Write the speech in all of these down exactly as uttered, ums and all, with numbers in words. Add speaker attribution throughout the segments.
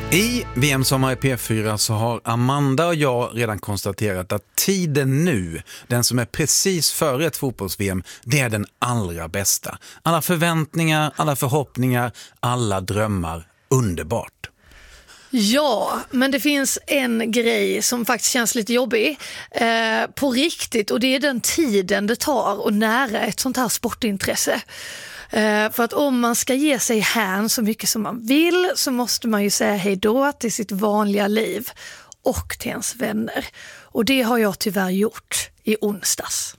Speaker 1: I V M-sommar i P fyra så har Amanda och jag redan konstaterat att tiden nu, den som är precis före ett fotbolls-V M, det är den allra bästa. Alla förväntningar, alla förhoppningar, alla drömmar. Underbart.
Speaker 2: Ja, men det finns en grej som faktiskt känns lite jobbig eh, på riktigt, och det är den tiden det tar att nära ett sånt här sportintresse. Eh, för att om man ska ge sig hän så mycket som man vill så måste man ju säga hej då till sitt vanliga liv och till ens vänner. Och det har jag tyvärr gjort i onsdags.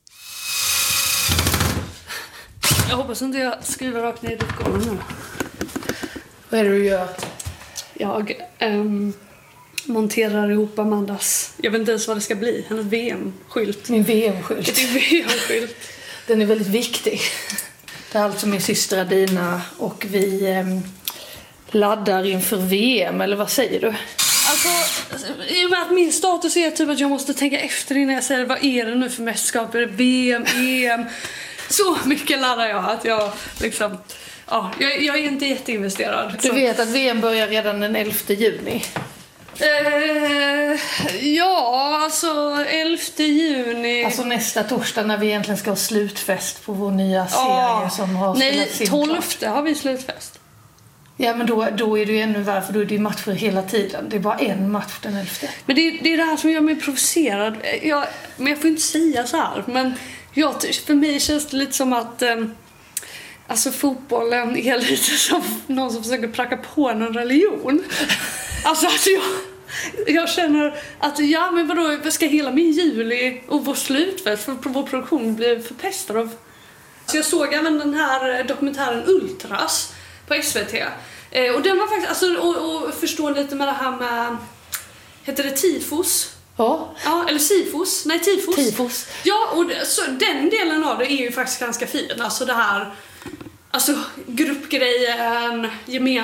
Speaker 3: Jag hoppas inte jag skriver rakt ner i duschgången nu.
Speaker 2: Vad är det du gör?
Speaker 3: Jag ähm, monterar ihop Amandas, jag vet inte ens vad det ska bli, hennes V M-skylt.
Speaker 2: Min V M-skylt.
Speaker 3: Det är V M-skylt. Den
Speaker 2: är väldigt viktig. Det är alltså min syster Adina och vi eh, laddar inför V M, eller vad säger du?
Speaker 3: Alltså, i och med att min status är typ att jag måste tänka efter innan jag säger vad är det nu för mästerskap, är det V M, E M? Så mycket laddar jag att jag liksom... Ja, jag, jag är inte jätteinvesterad.
Speaker 2: Du vet att V M börjar redan den elfte juni.
Speaker 3: Eh, ja, alltså elfte juni.
Speaker 2: Alltså nästa torsdag när vi egentligen ska ha slutfest på vår nya serie
Speaker 3: ja,
Speaker 2: som har
Speaker 3: nej,
Speaker 2: spelats in.
Speaker 3: tolfte har vi slutfest.
Speaker 2: Ja, men då, då är det ju ännu värre, för då är det ju matcher hela tiden. Det är bara en match den elfte.
Speaker 3: Men det, det är det här som gör mig provocerad. Jag, men jag får inte säga så här. Men jag, för mig känns det lite som att... Eh, Alltså fotbollen är lite som någon som försöker pracka på en religion. Alltså att jag, jag känner att ja, men vadå, ska hela min juli och vår slutfest för vår produktion bli förpestad av... Så jag såg även den här dokumentären Ultras på S V T. Eh, och den var faktiskt, alltså, och, och förstå lite med det här med, heter det tifos?
Speaker 2: Ja.
Speaker 3: Ja, eller sifos. Nej, tifos.
Speaker 2: Tifos.
Speaker 3: Ja, och det, så den delen av det är ju faktiskt ganska fin. Alltså det här... Alltså gruppgrejen, gemenskap.